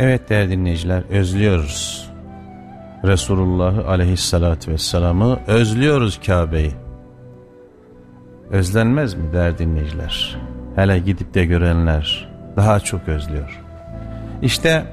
Evet değerli dinleyiciler, özlüyoruz Resulullah'ı aleyhissalatü vesselam'ı, özlüyoruz Kabe'yi. Özlenmez mi değerli dinleyiciler? Hele gidip de görenler daha çok özlüyor. İşte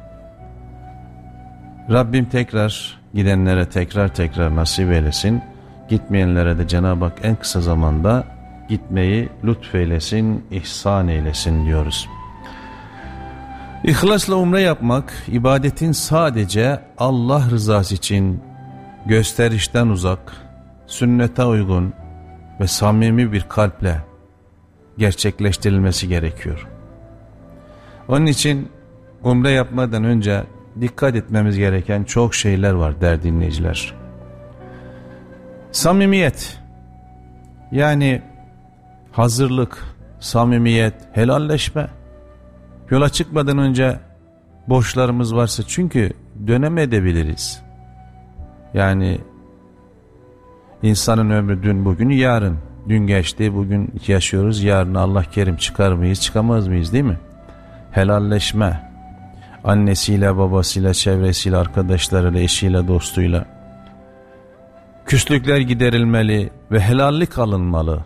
Rabbim tekrar gidenlere tekrar nasip eylesin. Gitmeyenlere de Cenab-ı Hak en kısa zamanda gitmeyi lütfeylesin, ihsan eylesin diyoruz. İhlasla umre yapmak, ibadetin sadece Allah rızası için gösterişten uzak, sünnete uygun ve samimi bir kalple gerçekleştirilmesi gerekiyor. Onun için umre yapmadan önce dikkat etmemiz gereken çok şeyler var değerli dinleyiciler. Samimiyet, yani hazırlık, samimiyet, helalleşme. Yola çıkmadan önce borçlarımız varsa, çünkü dönemeyebiliriz. Yani insanın ömrü dün, bugün, yarın. Dün geçti, bugün yaşıyoruz, yarın Allah kerim çıkar mıyız, çıkamaz mıyız, değil mi? Helalleşme, annesiyle, babasıyla, çevresiyle, arkadaşlarıyla, eşiyle, dostuyla. Küslükler giderilmeli ve helallik alınmalı.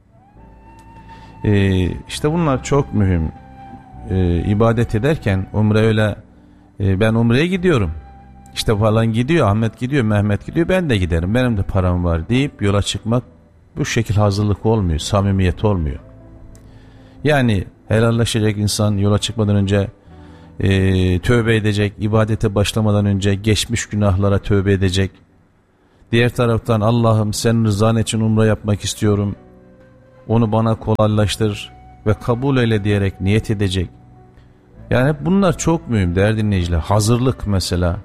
İşte bunlar çok mühim. İbadet ederken umre öyle ben umreye gidiyorum, işte falan gidiyor, Ahmet gidiyor, Mehmet gidiyor, ben de giderim, benim de param var deyip yola çıkmak, bu şekil hazırlık olmuyor, samimiyet olmuyor. Yani helalleşecek insan yola çıkmadan önce tövbe edecek, ibadete başlamadan önce geçmiş günahlara tövbe edecek. Diğer taraftan Allah'ım senin rızan için umre yapmak istiyorum, onu bana kolaylaştır ve kabul eyle diyerek niyet edecek. Yani bunlar çok mühim değerli dinleyiciler. Hazırlık mesela.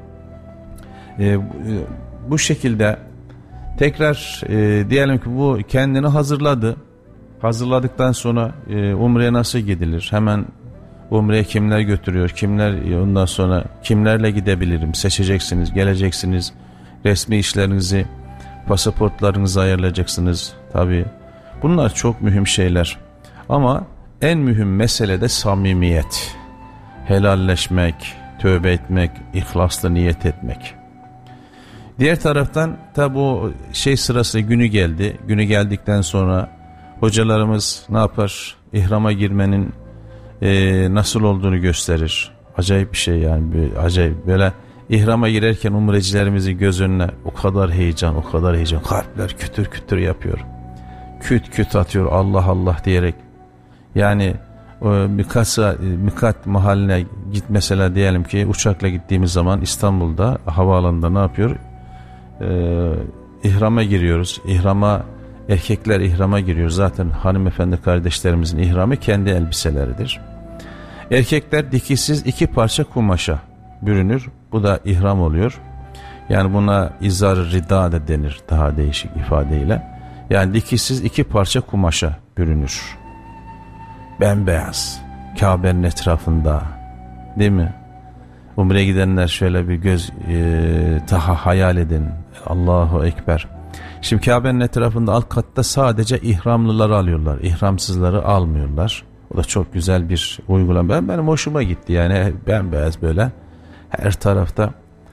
Bu şekilde tekrar diyelim ki bu kendini hazırladı. Hazırladıktan sonra umreye nasıl gidilir? Hemen umreye kimler götürüyor? Kimler, ondan sonra kimlerle gidebilirim? Seçeceksiniz, geleceksiniz. Resmi işlerinizi, pasaportlarınızı ayarlayacaksınız. Tabii. Bunlar çok mühim şeyler. Ama en mühim mesele de samimiyet. Helalleşmek, tövbe etmek, ihlaslı niyet etmek. Diğer taraftan tabi o şey sırası günü geldi. Günü geldikten sonra hocalarımız ne yapar? İhrama girmenin nasıl olduğunu gösterir. Acayip bir şey yani. Acayip böyle ihrama girerken umrecilerimizin göz önüne o kadar heyecan, o kadar heyecan. Kalpler kütür kütür yapıyor. Küt küt atıyor Allah Allah diyerek. Yani mikat mahalline git mesela, diyelim ki uçakla gittiğimiz zaman İstanbul'da havaalanında ne yapıyor? İhrama giriyoruz. Erkekler ihrama giriyor. Zaten hanımefendi kardeşlerimizin ihramı kendi elbiseleridir. Erkekler dikişsiz 2 parça kumaşa bürünür. Bu da ihram oluyor. Yani buna izar-ı rida da denir daha değişik ifadeyle. Yani dikişsiz 2 parça kumaşa bürünür. Bembeyaz, Kabe'nin etrafında, değil mi? Umre'ye gidenler şöyle bir göz hayal edin. Allahu Ekber. Şimdi Kabe'nin etrafında alt katta sadece ihramlıları alıyorlar. İhramsızları almıyorlar. O da çok güzel bir uygulama. Benim hoşuma gitti yani, bembeyaz böyle her tarafta.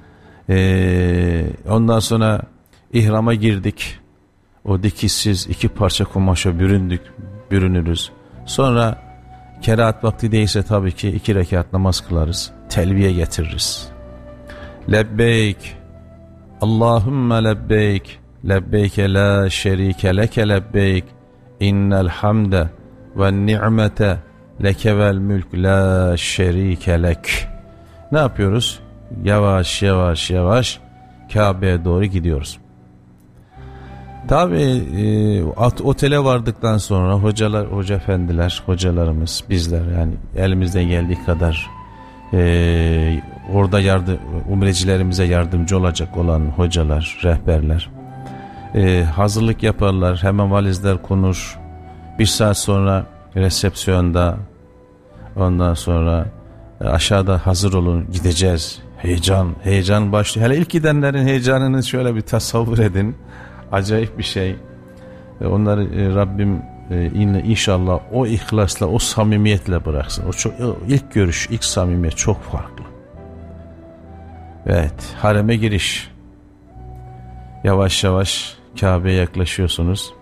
Ondan sonra ihrama girdik. O dikişsiz 2 parça kumaşa bürünürüz. Sonra kerahat vakti değilse tabii ki 2 rekat namaz kılarız. Telbiye getiririz. Lebbeyk, Allahümme lebbeyk, lebbeyke la şerike leke lebbeyk, innel hamde ve ni'mete leke vel mülk la şerike lek. Ne yapıyoruz? Yavaş yavaş yavaş Kabe'ye doğru gidiyoruz. Tabii otele vardıktan sonra hoca efendiler, hocalarımız, bizler yani elimizden geldiği kadar orada umrecilerimize yardımcı olacak olan hocalar, rehberler hazırlık yaparlar. Hemen valizler konur. 1 saat sonra resepsiyonda, ondan sonra aşağıda hazır olun, gideceğiz. Heyecan başlıyor. Hele ilk gidenlerin heyecanını şöyle bir tasavvur edin. Acayip bir şey. Onları Rabbim inşallah o ihlasla, o samimiyetle bıraksın. O ilk görüş, ilk samimiyet çok farklı. Evet, hareme giriş. Yavaş yavaş Kabe'ye yaklaşıyorsunuz.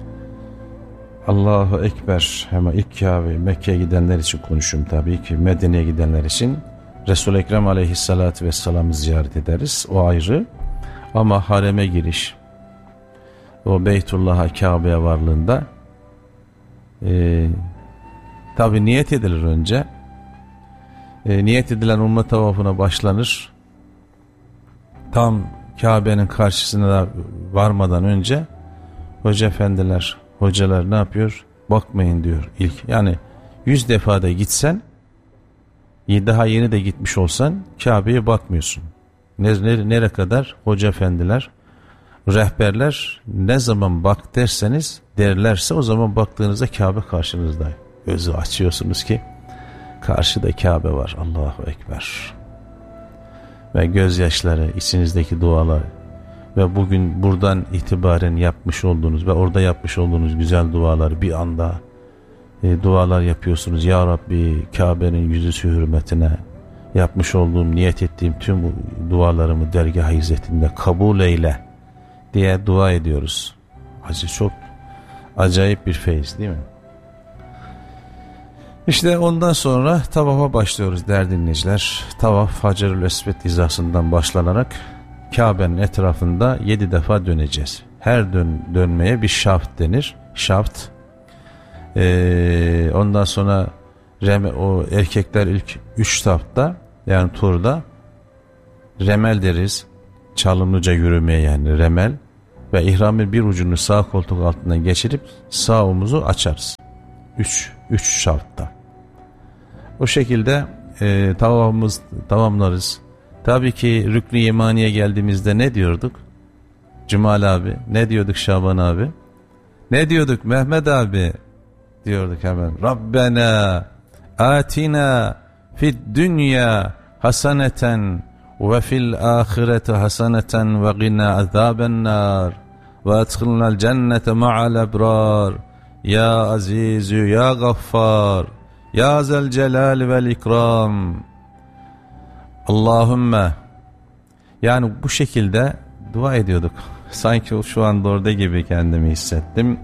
Allahu Ekber. Hemen ilk Kabe, Mekke'ye gidenler için konuşuyorum tabii ki. Medine'ye gidenler için Resul-i Ekrem Aleyhisselatü Vesselam'ı ziyaret ederiz. O ayrı. Ama hareme giriş, o Beytullah'a, Kabe'ye varlığında tabii niyet edilir önce. Niyet edilen umre tavafına başlanır. Tam Kabe'nin karşısına varmadan önce hoca efendiler, hocalar ne yapıyor? Bakmayın diyor ilk. Yani 100 defa da gitsen, daha yeni de gitmiş olsan Kabe'ye bakmıyorsun. Nereye kadar? Hoca efendiler, rehberler ne zaman bak derlerse o zaman baktığınızda Kabe karşınızda. Gözü açıyorsunuz ki karşıda Kabe var. Allahu Ekber. Ve gözyaşları, içinizdeki dualar ve bugün buradan itibaren yapmış olduğunuz ve orada yapmış olduğunuz güzel dualar bir anda dualar yapıyorsunuz. Ya Rabbi, Kabe'nin yüzüsü hürmetine yapmış olduğum, niyet ettiğim tüm dualarımı dergâh-ı izzetinde kabul eyle diye dua ediyoruz. Çok acayip bir feyiz değil mi? İşte ondan sonra tavafa başlıyoruz değerli dinleyiciler. Tavaf Hacer-ül Esved hizasından başlanarak Kabe'nin etrafında 7 defa döneceğiz. Her dönmeye bir şaft denir. Şaft. Ondan sonra o erkekler ilk 3 şaftta, yani turda remel deriz. Çalımlıca yürümeye, yani remel. Ve ihramın bir ucunu sağ koltuk altından geçirip sağ omuzu açarız. 3 şaftta. O şekilde tavafımız tamamlarız. Tabii ki Rükn-i Yemani'ye geldiğimizde ne diyorduk? Cemal abi. Ne diyorduk Şaban abi? Ne diyorduk Mehmet abi? Diyorduk hemen. Rabbena atina fid dünya haseneten ve fil ahireti haseneten ve gina azaben nar ve adkhilnal cennete ma'al ebrar ya azizü ya gaffar ya zel celal vel ikram. Allahümme, yani bu şekilde dua ediyorduk. Sanki şu anda orada gibi kendimi hissettim.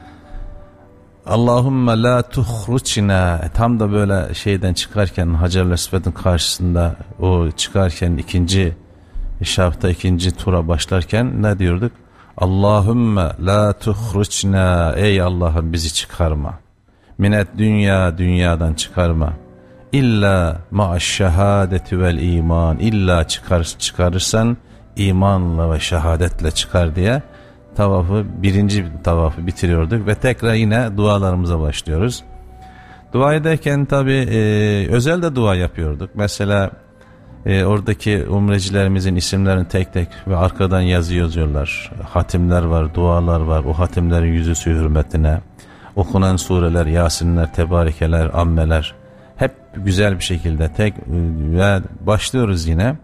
Allahümme la tuhruçina, tam da böyle şeyden çıkarken, Hacer-ül Esved'in karşısında o çıkarken, ikinci şafta ikinci tura başlarken ne diyorduk? Allahümme la tuhruçina, ey Allah'ım bizi çıkarma. Minet dünya, dünyadan çıkarma. İlla ma'aş şehadeti vel iman, illa çıkarırsan imanla ve şehadetle çıkar diye birinci tavafı bitiriyorduk ve tekrar yine dualarımıza başlıyoruz. Dua ederken tabi özel de dua yapıyorduk. Mesela oradaki umrecilerimizin isimlerini tek tek ve arkadan yazı yazıyorlar. Hatimler var, dualar var. O hatimlerin yüzüsü hürmetine okunan sureler, Yasinler, Tebarekeler, Ammeler hep güzel bir şekilde ve başlıyoruz yine.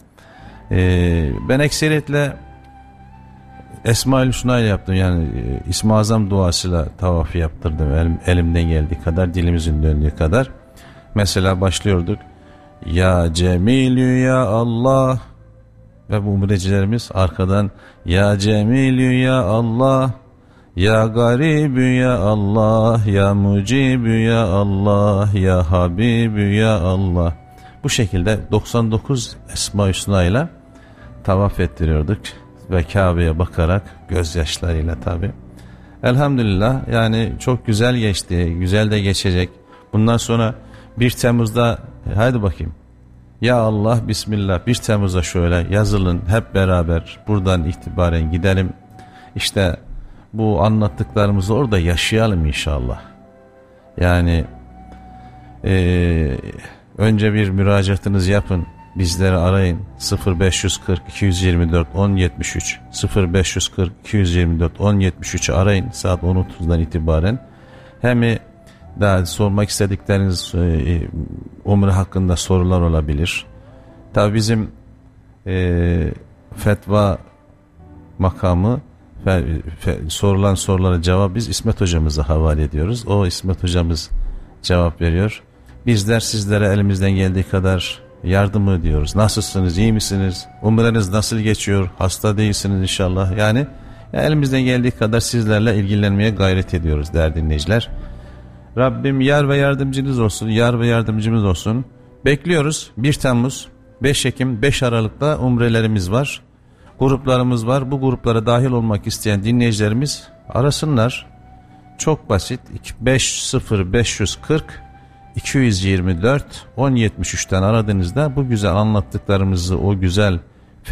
Ben ekseriyetle Esma-ül Hüsna ile yaptım, yani İsmi Azam duasıyla tavafı yaptırdım elimden geldiği kadar, dilimizin döndüğü kadar. Mesela başlıyorduk Ya Cemilü ya Allah, ve bu umrecilerimiz arkadan Ya Cemilü ya Allah, Ya Garibü ya Allah, Ya Mucibü ya Allah, Ya Habibü ya Allah. Bu şekilde 99 Esma-ül Hüsna ile tavaf ettiriyorduk ve Kabe'ye bakarak gözyaşlarıyla tabi. Elhamdülillah, yani çok güzel geçti, güzel de geçecek. Bundan sonra 1 Temmuz'da hadi bakayım ya Allah Bismillah, 1 Temmuz'da şöyle yazılın hep beraber, buradan itibaren gidelim. İşte bu anlattıklarımızı orada yaşayalım inşallah. Yani önce bir müracaatınızı yapın. Bizleri arayın 0540 224 1073 0540 224 1073'ü arayın saat 10.30'dan itibaren. Hem daha sormak istedikleriniz umre hakkında sorular olabilir. Tabi bizim fetva makamı sorulan sorulara cevap biz İsmet hocamıza havale ediyoruz. O İsmet hocamız cevap veriyor. Bizler sizlere elimizden geldiği kadar yardım ediyoruz. Nasılsınız, iyi misiniz? Umreniz nasıl geçiyor? Hasta değilsiniz inşallah. Yani elimizden geldiği kadar sizlerle ilgilenmeye gayret ediyoruz değerli dinleyiciler. Rabbim yar ve yardımcınız olsun, yar ve yardımcımız olsun. Bekliyoruz. 1 Temmuz, 5 Ekim, 5 Aralık'ta umrelerimiz var. Gruplarımız var. Bu gruplara dahil olmak isteyen dinleyicilerimiz arasınlar. Çok basit. 50540 224 1073'ten aradığınızda bu güzel anlattıklarımızı, o güzel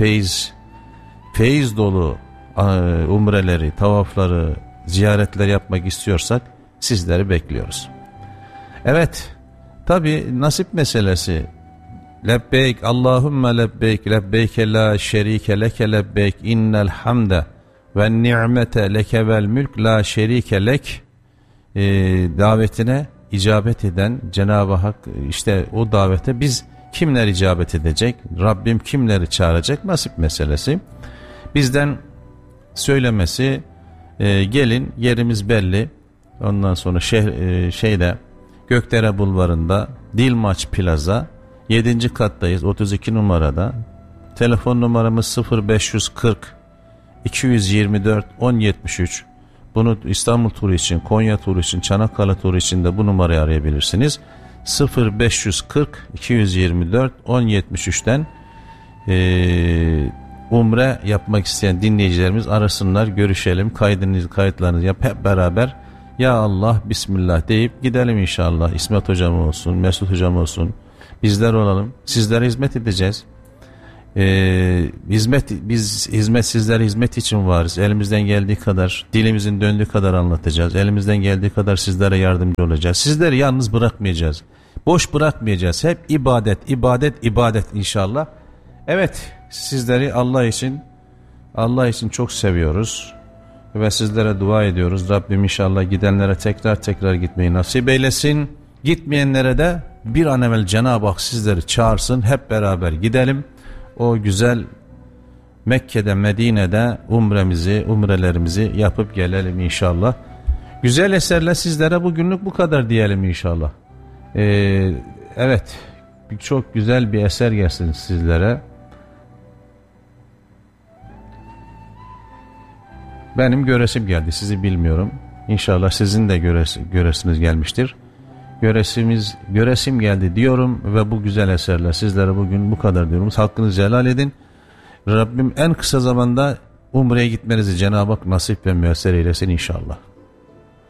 feyiz dolu umreleri, tavafları, ziyaretler yapmak istiyorsak sizleri bekliyoruz. Evet, tabi nasip meselesi. Lebbeyk Allahümme lebbeyk lebbeyke la şerike leke lebbeyk innel hamde ve ni'mete leke vel mülk la şerike lek davetine icabet eden Cenab-ı Hak, işte o davete biz kimler icabet edecek, Rabbim kimleri çağıracak, nasip meselesi. Bizden söylemesi, gelin yerimiz belli. Ondan sonra Gökdere Bulvarı'nda Dilmaç Plaza 7. kattayız, 32 numarada. Telefon numaramız 0540 224 1073. Bunu İstanbul turu için, Konya turu için, Çanakkale turu için de bu numarayı arayabilirsiniz. 0540 224 1073'ten umre yapmak isteyen dinleyicilerimiz arasınlar, görüşelim, kayıtlarınızı yap, hep beraber ya Allah Bismillah deyip gidelim inşallah. İsmet hocam olsun, Mesut hocam olsun, bizler olalım, sizlere hizmet edeceğiz. Sizlere hizmet için varız. Elimizden geldiği kadar, dilimizin döndüğü kadar anlatacağız. Elimizden geldiği kadar sizlere yardımcı olacağız. Sizleri yalnız bırakmayacağız. Boş bırakmayacağız. Hep ibadet inşallah. Evet, sizleri Allah için çok seviyoruz ve sizlere dua ediyoruz. Rabbim inşallah gidenlere tekrar gitmeyi nasip eylesin. Gitmeyenlere de bir an evvel Cenab-ı Hak sizleri çağırsın. Hep beraber gidelim. O güzel Mekke'de, Medine'de umrelerimizi yapıp gelelim inşallah. Güzel eserle sizlere bugünlük bu kadar diyelim inşallah. Evet, çok güzel bir eser gelsin sizlere. Benim göresim geldi, sizi bilmiyorum. İnşallah sizin de göresiniz gelmiştir. Göresim geldi diyorum ve bu güzel eserler sizlere bugün bu kadar diyorum. Hakkınızı helal edin. Rabbim en kısa zamanda umreye gitmenizi Cenab-ı Hak nasip ve müyesser eylesin inşallah.